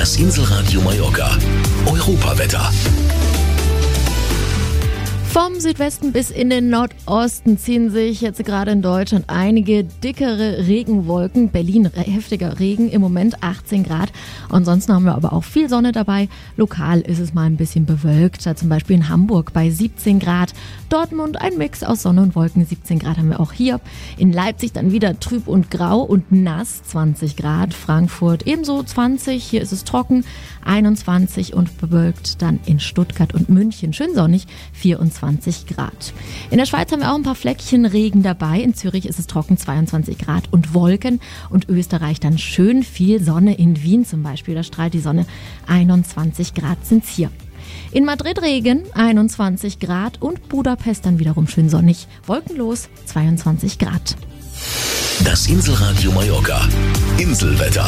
Das Inselradio Mallorca. Europawetter. Vom Südwesten bis in den Nordosten ziehen sich jetzt gerade in Deutschland einige dickere Regenwolken. Berlin heftiger Regen, im Moment 18 Grad. Ansonsten haben wir aber auch viel Sonne dabei. Lokal ist es mal ein bisschen bewölkt, zum Beispiel in Hamburg bei 17 Grad. Dortmund ein Mix aus Sonne und Wolken, 17 Grad haben wir auch hier. In Leipzig dann wieder trüb und grau und nass, 20 Grad. Frankfurt ebenso 20, hier ist es trocken, 21 und bewölkt. Dann in Stuttgart und München schön sonnig, 24 Grad. In der Schweiz haben wir auch ein paar Fleckchen Regen dabei. In Zürich ist es trocken, 22 Grad und Wolken. Und Österreich dann schön viel Sonne. In Wien zum Beispiel, da strahlt die Sonne, 21 Grad sind's hier. In Madrid Regen, 21 Grad und Budapest dann wiederum schön sonnig, wolkenlos, 22 Grad. Das Inselradio Mallorca. Inselwetter.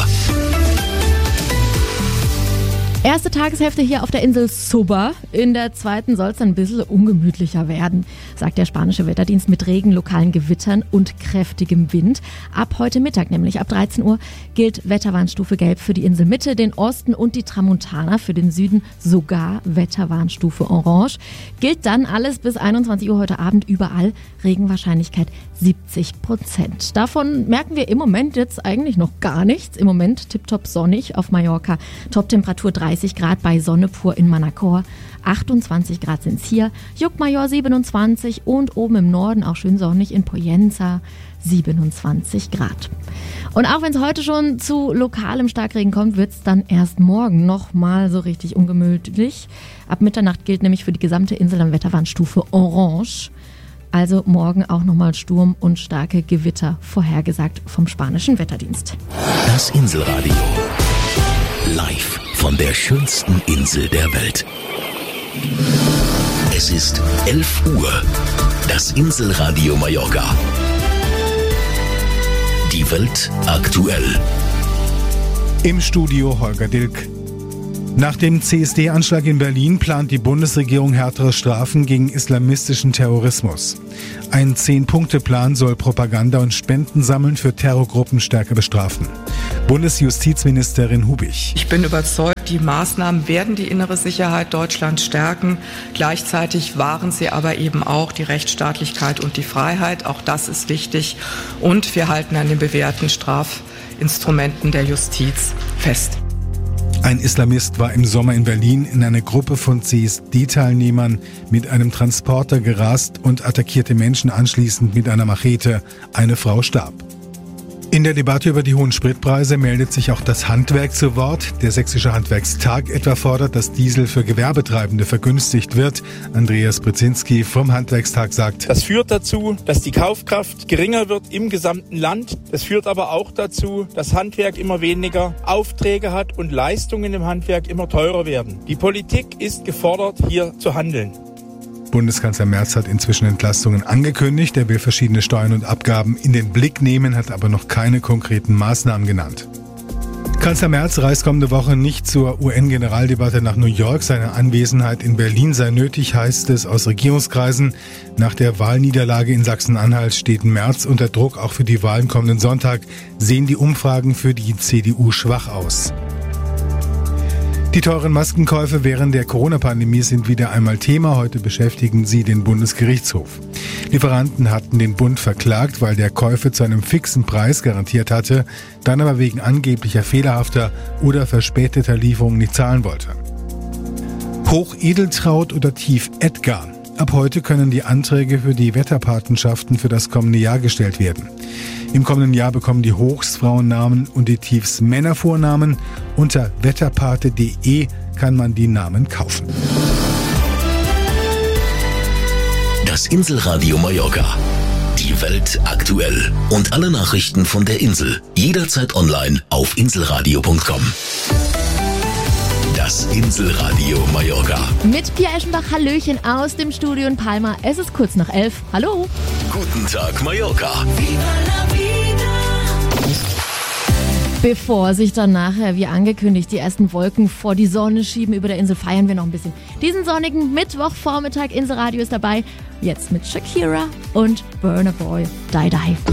Erste Tageshälfte hier auf der Insel super. In der zweiten soll es dann ein bisschen ungemütlicher werden, sagt der spanische Wetterdienst, mit Regen, lokalen Gewittern und kräftigem Wind. Ab heute Mittag, nämlich ab 13 Uhr, gilt Wetterwarnstufe Gelb für die Inselmitte, den Osten und die Tramontana. Für den Süden sogar Wetterwarnstufe Orange. Gilt dann alles bis 21 Uhr heute Abend überall. Regenwahrscheinlichkeit 70%. Davon merken wir im Moment jetzt eigentlich noch gar nichts. Im Moment tipptopp sonnig auf Mallorca. Toptemperatur 30 Grad bei Sonne pur in Manacor. 28 Grad sind's hier. Juckmajor 27 und oben im Norden auch schön sonnig in Poyenza 27 Grad. Und auch wenn es heute schon zu lokalem Starkregen kommt, wird es dann erst morgen nochmal so richtig ungemütlich. Ab Mitternacht gilt nämlich für die gesamte Insel dann Wetterwarnstufe Orange. Also morgen auch nochmal Sturm und starke Gewitter, vorhergesagt vom spanischen Wetterdienst. Das Inselradio. Live von der schönsten Insel der Welt. Es ist 11 Uhr. Das Inselradio Mallorca. Die Welt aktuell. Im Studio Holger Dilk. Nach dem CSD-Anschlag in Berlin plant die Bundesregierung härtere Strafen gegen islamistischen Terrorismus. Ein 10-Punkte-Plan soll Propaganda und Spenden sammeln für Terrorgruppen stärker bestrafen. Bundesjustizministerin Hubich. Ich bin überzeugt, die Maßnahmen werden die innere Sicherheit Deutschlands stärken. Gleichzeitig wahren sie aber eben auch die Rechtsstaatlichkeit und die Freiheit. Auch das ist wichtig. Und wir halten an den bewährten Strafinstrumenten der Justiz fest. Ein Islamist war im Sommer in Berlin in eine Gruppe von CSD-Teilnehmern mit einem Transporter gerast und attackierte Menschen anschließend mit einer Machete. Eine Frau starb. In der Debatte über die hohen Spritpreise meldet sich auch das Handwerk zu Wort. Der Sächsische Handwerkstag etwa fordert, dass Diesel für Gewerbetreibende vergünstigt wird. Andreas Brzezinski vom Handwerkstag sagt: Das führt dazu, dass die Kaufkraft geringer wird im gesamten Land. Das führt aber auch dazu, dass Handwerk immer weniger Aufträge hat und Leistungen im Handwerk immer teurer werden. Die Politik ist gefordert, hier zu handeln. Bundeskanzler Merz hat inzwischen Entlastungen angekündigt. Er will verschiedene Steuern und Abgaben in den Blick nehmen, hat aber noch keine konkreten Maßnahmen genannt. Kanzler Merz reist kommende Woche nicht zur UN-Generaldebatte nach New York. Seine Anwesenheit in Berlin sei nötig, heißt es aus Regierungskreisen. Nach der Wahlniederlage in Sachsen-Anhalt steht Merz unter Druck. Auch für die Wahlen kommenden Sonntag sehen die Umfragen für die CDU schwach aus. Die teuren Maskenkäufe während der Corona-Pandemie sind wieder einmal Thema. Heute beschäftigen sie den Bundesgerichtshof. Lieferanten hatten den Bund verklagt, weil der Käufer zu einem fixen Preis garantiert hatte, dann aber wegen angeblicher fehlerhafter oder verspäteter Lieferungen nicht zahlen wollte. Hochedeltraud oder Tief Edgar. Ab heute können die Anträge für die Wetterpatenschaften für das kommende Jahr gestellt werden. Im kommenden Jahr bekommen die Hochs Frauennamen und die Tiefs Männervornamen. Unter wetterpate.de kann man die Namen kaufen. Das Inselradio Mallorca. Die Welt aktuell. Und alle Nachrichten von der Insel. Jederzeit online auf inselradio.com. Das Inselradio Mallorca. Mit Pia Eschenbach, Hallöchen aus dem Studio in Palma. Es ist kurz nach 11. Hallo. Guten Tag Mallorca. Bevor sich dann nachher, wie angekündigt, die ersten Wolken vor die Sonne schieben über der Insel, feiern wir noch ein bisschen diesen sonnigen Mittwochvormittag. Inselradio ist dabei. Jetzt mit Shakira und Burna Boy. Die Die.